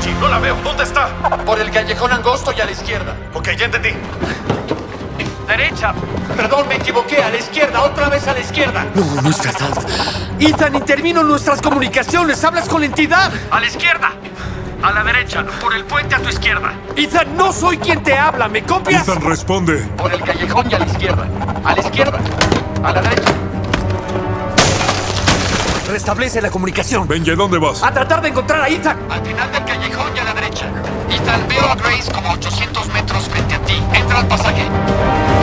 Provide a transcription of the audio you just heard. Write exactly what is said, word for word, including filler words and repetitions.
Richie, no la veo. ¿Dónde está? Por el callejón angosto y a la izquierda. Ok, ya entendí. Derecha. Perdón, me equivoqué. A la izquierda. Otra vez a la izquierda. No, no es verdad. Ethan, intervino en nuestras comunicaciones. Hablas con la entidad. A la izquierda. A la derecha. Por el puente a tu izquierda. Ethan, no soy quien te habla. ¿Me copias? Ethan, responde. Por el callejón y a la izquierda. A la izquierda. A la derecha. Restablece la comunicación. Benji, ¿dónde vas? A tratar de encontrar a Ethan. Al final del callejón y a la derecha. Ethan, veo a Grace como ochocientos metros frente a ti. Entra al pasaje.